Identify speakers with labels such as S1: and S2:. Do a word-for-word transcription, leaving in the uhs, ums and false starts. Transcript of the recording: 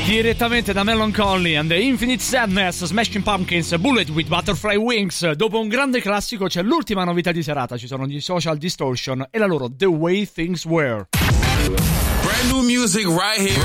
S1: Direttamente da Melancholy and the Infinite Sadness, Smashing Pumpkins, Bullet with Butterfly Wings. Dopo un grande classico c'è l'ultima novità di serata, ci sono gli Social Distortion e la loro The Way Things Were.
S2: Brand new music right here,